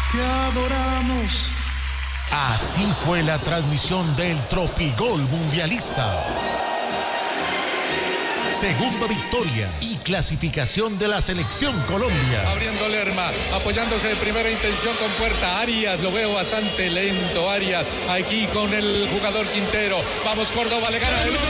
te adoramos. Así fue la transmisión del Tropigol Mundialista. Segunda victoria y clasificación de la selección Colombia. Abriendo Lerma, apoyándose de primera intención con Puerta. Arias, lo veo bastante lento. Arias, aquí con el jugador Quintero. Vamos, Córdoba, le gana.